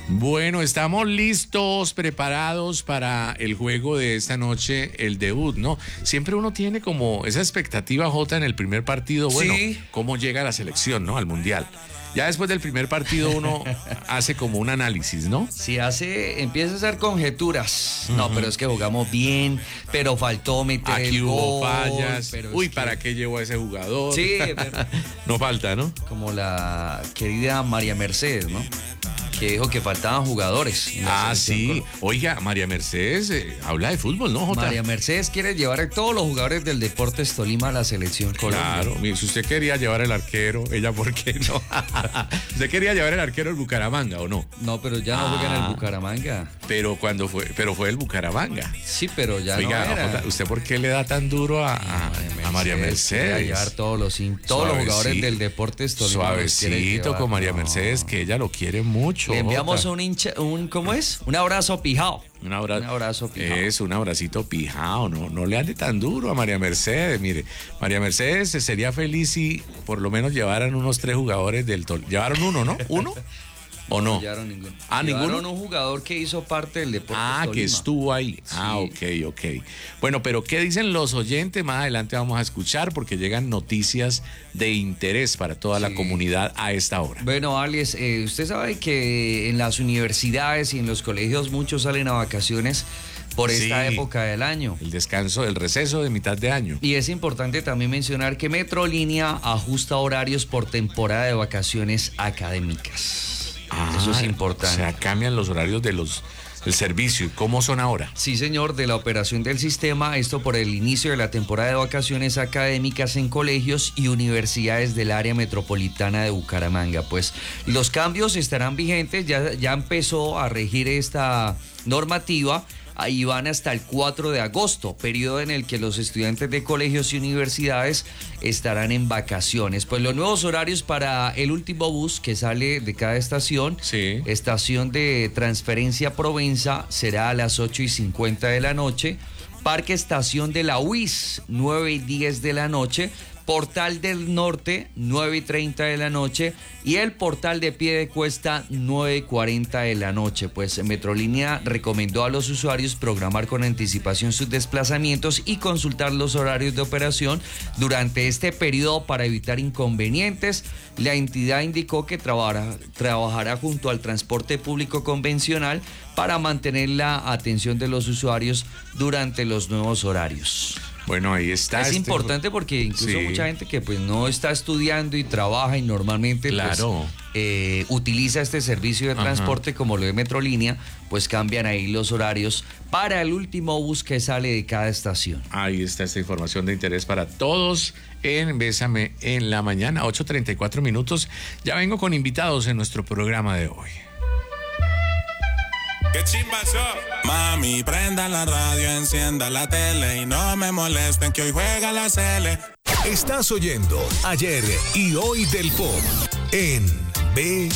Bueno, estamos listos, preparados para el juego de esta noche, el debut, ¿no? Siempre uno tiene como esa expectativa, Jota, en el primer partido, bueno, Sí. cómo llega la selección, ¿no? Al Mundial. Ya después del primer partido uno hace como un análisis, ¿no? Empieza a hacer conjeturas. No, pero es que jugamos bien, pero faltó meter Aquí el hubo gol, fallas. pero Uy, es que- ¿para qué llevó a ese jugador? Sí, pero- No falta, ¿no? como la querida María Mercedes, ¿no? Que dijo que faltaban jugadores. en la Ah, selección sí. Oiga, María Mercedes habla de fútbol, ¿no, Jota? María Mercedes quiere llevar a todos los jugadores del Deportes Tolima a la selección Colombia. Claro, mire, si usted quería llevar el arquero, ella, ¿por qué no? ¿Usted quería llevar el arquero del Bucaramanga o no? No, pero ya no juega en el Bucaramanga. Pero fue el Bucaramanga. Sí, pero ya Oiga, no era. Jota, ¿usted por qué le da tan duro a María quiere Mercedes? llevar todos los jugadores del Deportes Tolima. los quiere Suavecito llevar. con María No. Mercedes, que ella lo quiere mucho. Le enviamos Jota. ¿cómo es? Un abrazo pijao. Un abrazo pijao. Es un abracito pijao, no le ande tan duro a María Mercedes. Mire, María Mercedes sería feliz si por lo menos llevaran unos 3 jugadores del Tolima. Llevaron uno, ¿no? ¿Uno? ¿O no? Llevaron ninguno. Ah, Llevaron ¿ninguno? un jugador que hizo parte del Deportes Tolima. Que estuvo ahí. Sí. Ok. Bueno, pero ¿qué dicen los oyentes? Más adelante vamos a escuchar porque llegan noticias de interés para toda la Sí. comunidad a esta hora. Bueno, Alex, usted sabe que en las universidades y en los colegios muchos salen a vacaciones por esta Sí. época del año. El descanso, el receso de mitad de año. Y es importante también mencionar que Metrolínea ajusta horarios por temporada de vacaciones académicas. Eso es importante. O sea, cambian los horarios del servicio. ¿Y cómo son ahora? Sí, señor, de la operación del sistema, esto por el inicio de la temporada de vacaciones académicas en colegios y universidades del área metropolitana de Bucaramanga. Pues los cambios estarán vigentes, ya empezó a regir esta normativa. Ahí van hasta el 4 de agosto, periodo en el que los estudiantes de colegios y universidades estarán en vacaciones. Pues los nuevos horarios para el último bus que sale de cada estación, Sí. estación de transferencia Provenza, será a las 8:50 de la noche. Parque Estación de la UIS, 9:10 de la noche. Portal del Norte, 9:30 de la noche. Y el Portal de Piedecuesta, 9:40 de la noche. Pues Metrolínea recomendó a los usuarios programar con anticipación sus desplazamientos y consultar los horarios de operación durante este periodo para evitar inconvenientes. La entidad indicó que trabajará junto al transporte público convencional para mantener la atención de los usuarios durante los nuevos horarios. Bueno, ahí está. Es importante porque incluso Sí. mucha gente que pues no está estudiando y trabaja y normalmente Claro. utiliza este servicio de transporte como lo de Metrolínea, pues cambian ahí los horarios para el último bus que sale de cada estación. Ahí está esta información de interés para todos en Bésame en la mañana, 8:34 minutos. Ya vengo con invitados en nuestro programa de hoy. ¿Qué chimba eso? Mami, prenda la radio, encienda la tele y no me molesten que hoy juega la Sele. Estás oyendo Ayer y Hoy del Pop en